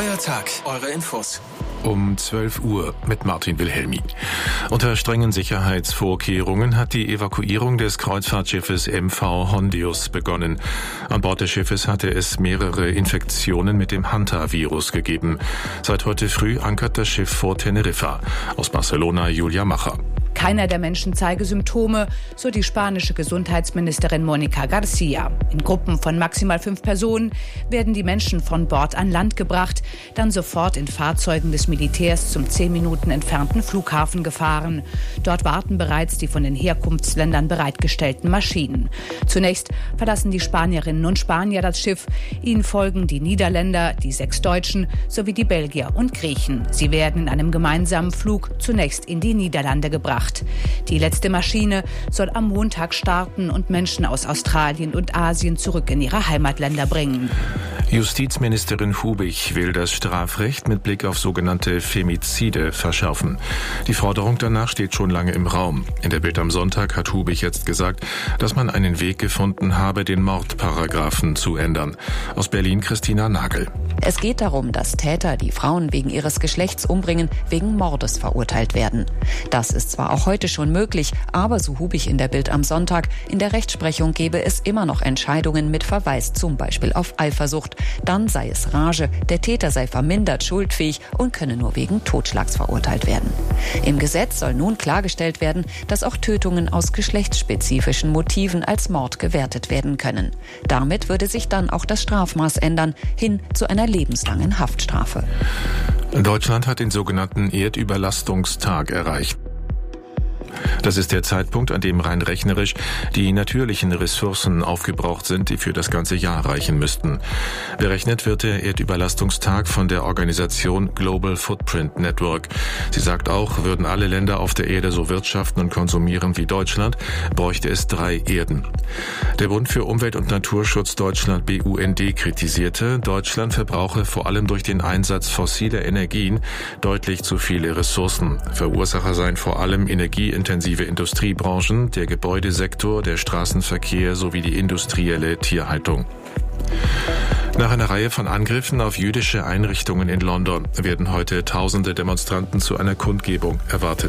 Neuer Tag, eure Infos. Um 12 Uhr mit Martin Wilhelmi. Unter strengen Sicherheitsvorkehrungen hat die Evakuierung des Kreuzfahrtschiffes MV Hondius begonnen. An Bord des Schiffes hatte es mehrere Infektionen mit dem Hanta-Virus gegeben. Seit heute früh ankert das Schiff vor Teneriffa. Aus Barcelona Julia Macher. Keiner der Menschen zeige Symptome, so die spanische Gesundheitsministerin Mónica García. In Gruppen von maximal 5 Personen werden die Menschen von Bord an Land gebracht, dann sofort in Fahrzeugen des Militärs zum 10 Minuten entfernten Flughafen gefahren. Dort warten bereits die von den Herkunftsländern bereitgestellten Maschinen. Zunächst verlassen die Spanierinnen und Spanier das Schiff. Ihnen folgen die Niederländer, die 6 Deutschen sowie die Belgier und Griechen. Sie werden in einem gemeinsamen Flug zunächst in die Niederlande gebracht. Die letzte Maschine soll am Montag starten und Menschen aus Australien und Asien zurück in ihre Heimatländer bringen. Justizministerin Hubich will das Strafrecht mit Blick auf sogenannte Femizide verschärfen. Die Forderung danach steht schon lange im Raum. In der Bild am Sonntag hat Hubich jetzt gesagt, dass man einen Weg gefunden habe, den Mordparagraphen zu ändern. Aus Berlin Christina Nagel. Es geht darum, dass Täter, die Frauen wegen ihres Geschlechts umbringen, wegen Mordes verurteilt werden. Das ist zwar auch heute schon möglich, aber so Hubich in der Bild am Sonntag, in der Rechtsprechung gebe es immer noch Entscheidungen mit Verweis zum Beispiel auf Eifersucht. Dann sei es Rage, der Täter sei vermindert schuldfähig und könne nur wegen Totschlags verurteilt werden. Im Gesetz soll nun klargestellt werden, dass auch Tötungen aus geschlechtsspezifischen Motiven als Mord gewertet werden können. Damit würde sich dann auch das Strafmaß ändern, hin zu einer lebenslangen Haftstrafe. Deutschland hat den sogenannten Erdüberlastungstag erreicht. Das ist der Zeitpunkt, an dem rein rechnerisch die natürlichen Ressourcen aufgebraucht sind, die für das ganze Jahr reichen müssten. Berechnet wird der Erdüberlastungstag von der Organisation Global Footprint Network. Sie sagt auch, würden alle Länder auf der Erde so wirtschaften und konsumieren wie Deutschland, bräuchte es 3 Erden. Der Bund für Umwelt- und Naturschutz Deutschland BUND kritisierte, Deutschland verbrauche vor allem durch den Einsatz fossiler Energien deutlich zu viele Ressourcen. Verursacher seien vor allem energieintensive Industriebranchen, der Gebäudesektor, der Straßenverkehr sowie die industrielle Tierhaltung. Nach einer Reihe von Angriffen auf jüdische Einrichtungen in London werden heute tausende Demonstranten zu einer Kundgebung erwartet.